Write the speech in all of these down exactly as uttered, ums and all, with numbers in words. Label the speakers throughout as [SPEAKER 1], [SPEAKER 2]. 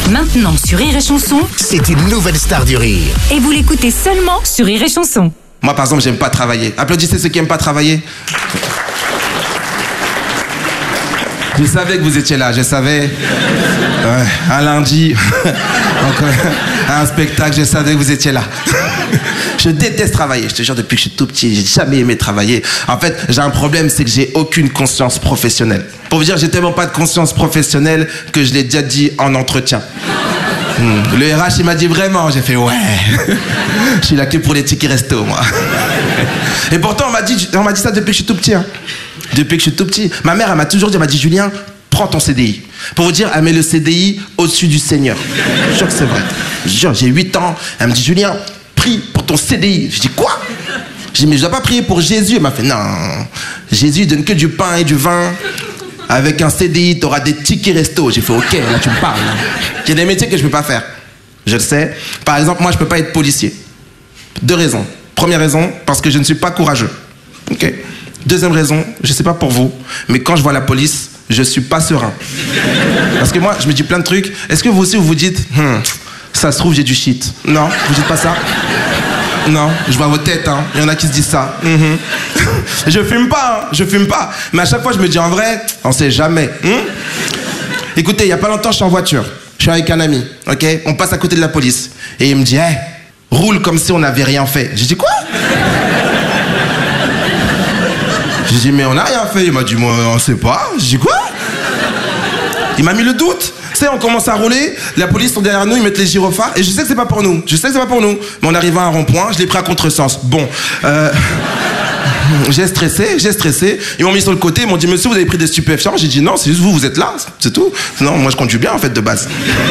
[SPEAKER 1] Maintenant sur Rire et Chanson,
[SPEAKER 2] c'est une nouvelle star du rire.
[SPEAKER 1] Et vous l'écoutez seulement sur Rire et Chanson.
[SPEAKER 3] Moi, par exemple, j'aime pas travailler. Applaudissez ceux qui aiment pas travailler. Je savais que vous étiez là, je savais. Euh, un lundi, encore un spectacle, je savais que vous étiez là. Je déteste travailler, je te jure, depuis que je suis tout petit, j'ai jamais aimé travailler. En fait, j'ai un problème, c'est que j'ai aucune conscience professionnelle. Pour vous dire, j'ai tellement pas de conscience professionnelle que je l'ai déjà dit en entretien. Hmm. Le R H, il m'a dit vraiment, j'ai fait ouais. Je suis là que pour les tickets resto, moi. Et pourtant, on m'a dit, on m'a dit ça depuis que je suis tout petit. Hein. Depuis que je suis tout petit. Ma mère, elle m'a toujours dit, elle m'a dit, Julien, prends ton C D I. Pour vous dire, elle met le C D I au-dessus du Seigneur. Je jure que c'est vrai. Je jure, j'ai huit ans. Elle me dit, Julien, prie pour ton C D I. Je dis, quoi? Je dis, mais je dois pas prier pour Jésus. Elle m'a fait, non. Jésus, il donne que du pain et du vin. Avec un C D I, t'auras des tickets resto. J'ai fait, ok, là, tu me parles. Il y a des métiers que je peux pas faire. Je le sais. Par exemple, moi, je peux pas être policier. Deux raisons. Première raison, parce que je ne suis pas courageux. Ok. Deuxième raison, je sais pas pour vous, mais quand je vois la police, je suis pas serein. Parce que moi, je me dis plein de trucs. Est-ce que vous aussi, vous vous dites, hm, ça se trouve, j'ai du shit? Non, vous dites pas ça? Non, je vois vos têtes, hein. Il y en a qui se disent ça. Mm-hmm. Je fume pas, hein. Je fume pas. Mais à chaque fois, je me dis, en vrai, on sait jamais. Hmm. Écoutez, il y a pas longtemps, je suis en voiture. Je suis avec un ami, ok? On passe à côté de la police. Et il me dit, hey, roule comme si on n'avait rien fait. J'ai dit, quoi? J'ai dit, mais on n'a rien fait. Il m'a dit, moi, on sait pas. J'ai dit, quoi? Il m'a mis le doute. Tu sais, on commence à rouler, la police sont derrière nous, ils mettent les gyrophares, et je sais que c'est pas pour nous, je sais que c'est pas pour nous. Mais on arrive à un rond-point, je l'ai pris à contresens. Bon, euh, j'ai stressé, j'ai stressé. Ils m'ont mis sur le côté, ils m'ont dit, monsieur, vous avez pris des stupéfiants? J'ai dit, non, c'est juste vous, vous êtes là, c'est tout. Non, moi je conduis bien en fait de base.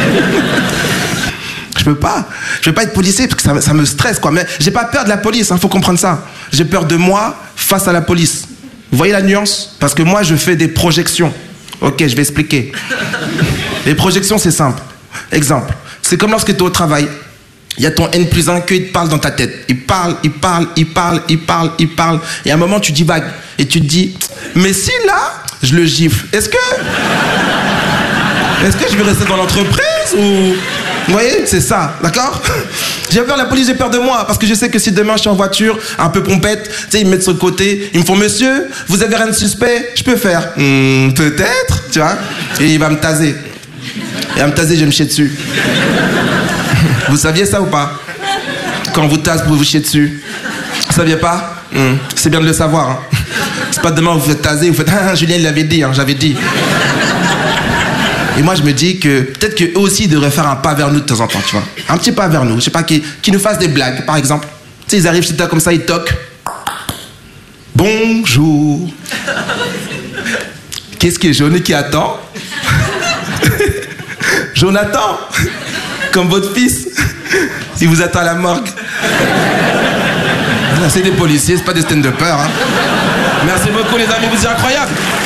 [SPEAKER 3] Je peux pas, je peux pas être policier parce que ça, ça me stresse quoi. Mais j'ai pas peur de la police, hein, faut comprendre ça. J'ai peur de moi face à la police. Vous voyez la nuance? Parce que moi je fais des projections. Ok, je vais expliquer. Les projections, c'est simple. Exemple, c'est comme lorsque tu es au travail, il y a ton N plus un qui te parle dans ta tête. Il parle, il parle, il parle, il parle, il parle. Et à un moment, tu divagues. Et tu te dis, mais si là, je le gifle, est-ce que... Est-ce que je vais rester dans l'entreprise ou... Vous voyez, c'est ça, d'accord? J'ai peur de la police, j'ai peur de moi, parce que je sais que si demain je suis en voiture, un peu pompette, tu sais, ils me mettent sur le côté, ils me font, monsieur, vous avez rien de suspect? Je peux faire, hmm, peut-être, tu vois? Et il va me taser. Et il va me taser, je vais me chier dessus. Vous saviez ça ou pas? Quand on vous tase, vous vous chier dessus. Vous saviez pas? hmm, C'est bien de le savoir. Hein. C'est pas demain vous vous faites taser, vous faites, ah, Julien, il l'avait dit, hein, j'avais dit. Et moi, je me dis que peut-être qu'eux aussi devraient faire un pas vers nous de temps en temps, tu vois. Un petit pas vers nous, je sais pas, qui, qui nous fassent des blagues, par exemple. Tu sais, ils arrivent chez toi comme ça, ils toquent. Bonjour. Qu'est-ce qui est jaune et qui attend? Jonathan, comme votre fils, il vous attend à la morgue. C'est des policiers, c'est pas des stand-uppers. Hein. Merci beaucoup les amis, vous êtes incroyables.